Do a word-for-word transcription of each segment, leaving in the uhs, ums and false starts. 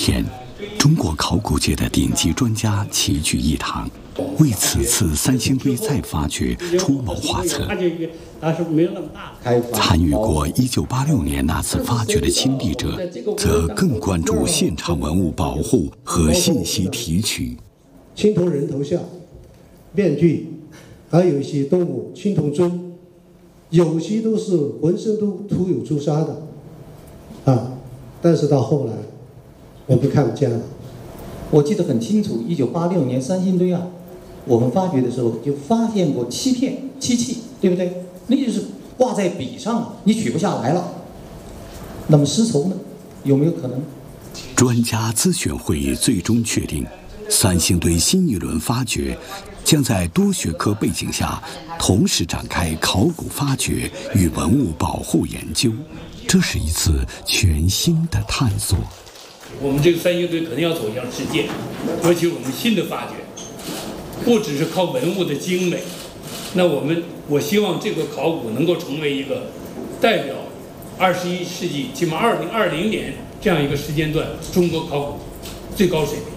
天，中国考古界的顶级专家齐聚一堂，为此次三星堆再发掘出谋划策。参与过一九八六年那次发掘的亲历者，则更关注现场文物保护和信息提取。 青铜人头像、面具，还有一些动物青铜尊，有些都是浑身都涂有朱砂的，啊，但是到后来我们看不见了。 我记得很清楚，一九八六年三星堆啊，我们发掘的时候就发现过漆片、漆器，对不对？那就是挂在笔上，你取不下来了。那么丝绸呢，有没有可能？ 专家咨询会议最终确定，三星堆新一轮发掘将在多学科背景下同时展开考古发掘与文物保护研究，这是一次全新的探索。 我们这个三星堆可能要走向世界，尤其我们新的发掘，不只是靠文物的精美，那我们我希望这个考古能够成为一个代表二十一世纪，起码二零二零年这样一个时间段中国考古最高水平。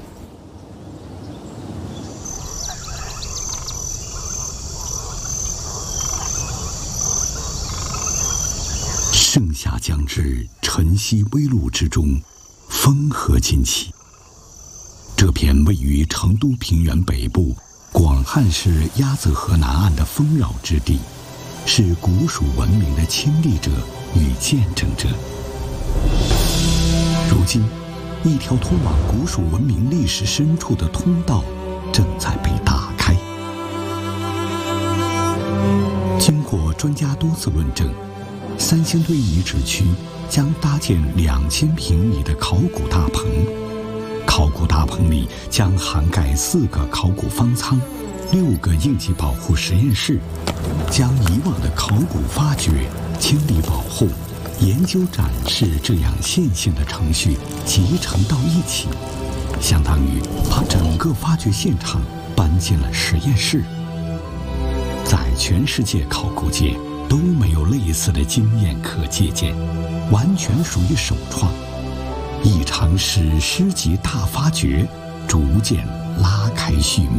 盛夏将至，晨曦微露之中，风和金起。这片位于成都平原北部广汉市鸭子河南岸的丰饶之地，是古蜀文明的亲历者与见证者。如今，一条通往古蜀文明历史深处的通道正在被打开。经过专家多次论证，三星堆遗址区将搭建两千平米的考古大棚，考古大棚里将涵盖四个考古方舱、六个应急保护实验室，将以往的考古发掘、清理保护、研究展示这样线性的程序集成到一起，相当于把整个发掘现场搬进了实验室。在全世界考古界都没有类似的经验可借鉴，完全属于首创。一场史诗级大发掘逐渐拉开序幕。